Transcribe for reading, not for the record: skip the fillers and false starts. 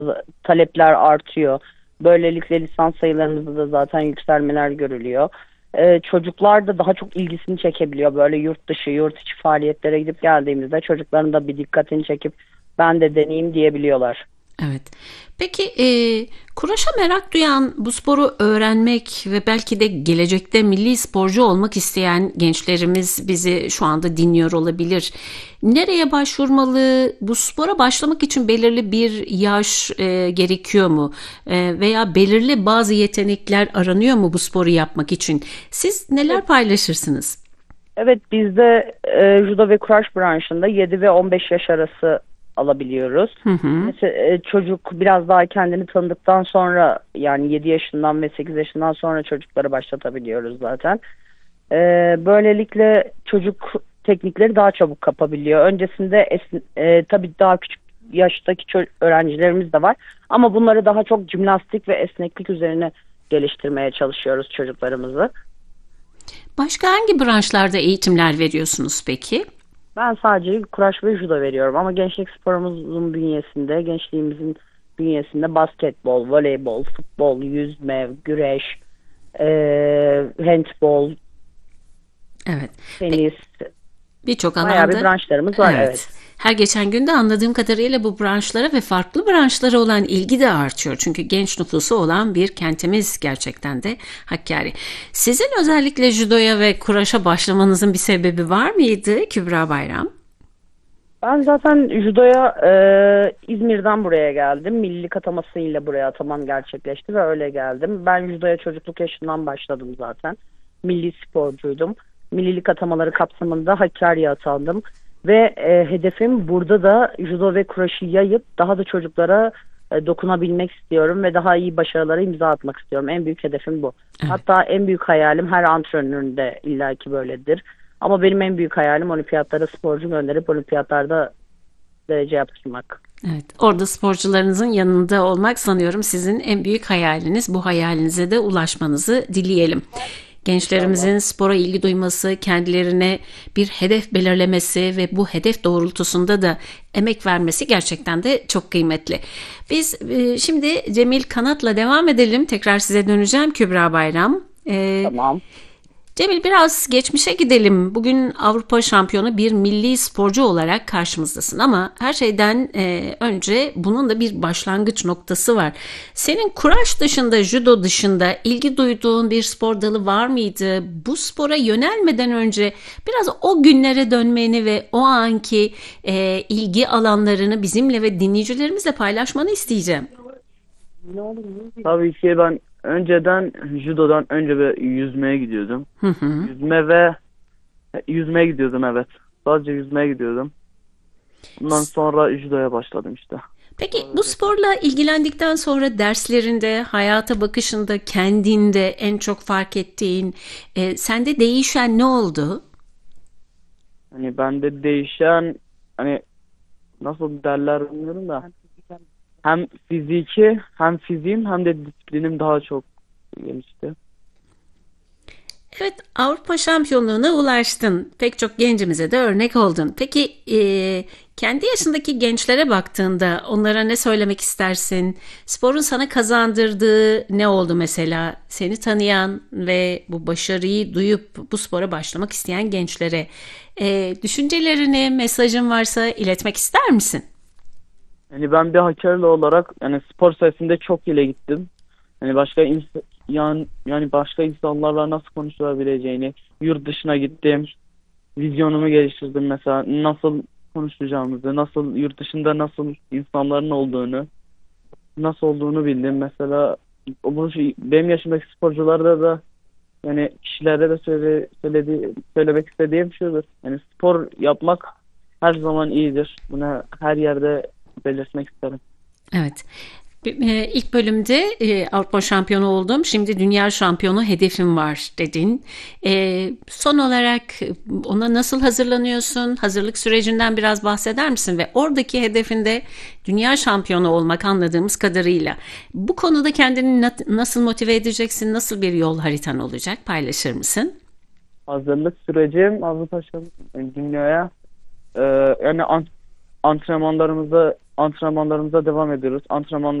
talepler artıyor. Böylelikle lisans sayılarımızda da zaten yükselmeler görülüyor. Çocuklar da daha çok ilgisini çekebiliyor. Böyle yurt dışı, yurt içi faaliyetlere gidip geldiğimizde çocukların da bir dikkatini çekip ben de deneyeyim diyebiliyorlar. Evet. Peki kuraşa merak duyan, bu sporu öğrenmek ve belki de gelecekte milli sporcu olmak isteyen gençlerimiz bizi şu anda dinliyor olabilir. Nereye başvurmalı? Bu spora başlamak için belirli bir yaş gerekiyor mu? Veya belirli bazı yetenekler aranıyor mu bu sporu yapmak için? Siz neler paylaşırsınız? Evet, bizde judo ve kuraş branşında 7 ve 15 yaş arası alabiliyoruz. Hı hı. Mesela çocuk biraz daha kendini tanıdıktan sonra, yani 7 yaşından ve 8 yaşından sonra çocukları başlatabiliyoruz zaten. E, Böylelikle çocuk teknikleri daha çabuk kapabiliyor. Öncesinde tabii daha küçük yaştaki öğrencilerimiz de var. Ama bunları daha çok jimnastik ve esneklik üzerine geliştirmeye çalışıyoruz çocuklarımızı. Başka hangi branşlarda eğitimler veriyorsunuz peki? Ben sadece kuraş ve judo veriyorum ama gençlik sporumuzun bünyesinde, gençliğimizin bünyesinde basketbol, voleybol, futbol, yüzme, güreş, handbol, Evet. tenis, Birçok bayağı bir alanda, branşlarımız var, evet. evet. Her geçen gün de anladığım kadarıyla bu branşlara ve farklı branşlara olan ilgi de artıyor. Çünkü genç nüfusu olan bir kentimiz gerçekten de Hakkari. Sizin özellikle judoya ve kuraşa başlamanızın bir sebebi var mıydı Kübra Bayram? Ben zaten judoya İzmir'den buraya geldim. Millilik atamasıyla buraya atamam gerçekleşti ve öyle geldim. Ben judoya çocukluk yaşından başladım zaten. Milli sporcuydum. Millilik atamaları kapsamında Hakkari'ye atandım. Ve hedefim burada da judo ve kuraşı yayıp daha da çocuklara dokunabilmek istiyorum ve daha iyi başarılara imza atmak istiyorum. En büyük hedefim bu. Evet. Hatta en büyük hayalim, her antrenörün de illaki böyledir. Ama benim en büyük hayalim olimpiyatlara sporcu gönderip olimpiyatlarda derece yaptırmak. Evet, orada sporcularınızın yanında olmak sanıyorum sizin en büyük hayaliniz. Bu hayalinize de ulaşmanızı dileyelim. İnşallah. Gençlerimizin spora ilgi duyması, kendilerine bir hedef belirlemesi ve bu hedef doğrultusunda da emek vermesi gerçekten de çok kıymetli. Biz şimdi Cemil Kanat'la devam edelim. Tekrar size döneceğim Kübra Bayram. Tamam. Cemil, biraz geçmişe gidelim. Bugün Avrupa şampiyonu bir milli sporcu olarak karşımızdasın ama her şeyden önce bunun da bir başlangıç noktası var. Senin kuraş dışında, judo dışında ilgi duyduğun bir spor dalı var mıydı? Bu spora yönelmeden önce biraz o günlere dönmeni ve o anki ilgi alanlarını bizimle ve dinleyicilerimizle paylaşmanı isteyeceğim. Tabii ki ben önceden judodan önce bir yüzmeye gidiyordum. Hı hı. Yüzmeye gidiyordum, evet. Sadece yüzmeye gidiyordum. Bundan sonra judoya başladım işte. Peki bu sporla ilgilendikten sonra derslerinde, hayata bakışında, kendinde en çok fark ettiğin, sende değişen ne oldu? Hani bende değişen, hani nasıl derler bilmiyorum da, hem fiziki hem fiziğim hem de disiplinim daha çok gelişti. Evet, Avrupa şampiyonluğuna ulaştın. Pek çok gencimize de örnek oldun. Peki kendi yaşındaki gençlere baktığında onlara ne söylemek istersin? Sporun sana kazandırdığı ne oldu mesela? Seni tanıyan ve bu başarıyı duyup bu spora başlamak isteyen gençlere düşüncelerini, mesajın varsa iletmek ister misin? Yani ben bir Hakkari'li olarak yani spor sayesinde çok ile gittim. Yani yani başka insanlarla nasıl konuşulabileceğini, yurt dışına gittim. Vizyonumu geliştirdim mesela, nasıl konuşacağımızı, nasıl yurt dışında nasıl insanların olduğunu, nasıl olduğunu bildim. Mesela benim yaşımdaki sporcularda da, yani kişilerde de söylemek istediğim şudur. Yani spor yapmak her zaman iyidir. Bunu her yerde belirtmek isterim. Evet. İlk bölümde Avrupa şampiyonu oldum. Şimdi dünya şampiyonu hedefim var dedin. Son olarak ona nasıl hazırlanıyorsun? Hazırlık sürecinden biraz bahseder misin? Ve oradaki hedefinde dünya şampiyonu olmak anladığımız kadarıyla. Bu konuda kendini nasıl motive edeceksin? Nasıl bir yol haritan olacak? Paylaşır mısın? Hazırlık sürecim Avrupa dünyaya, yani antrenmanlarımızı antrenmanlarımıza devam ediyoruz.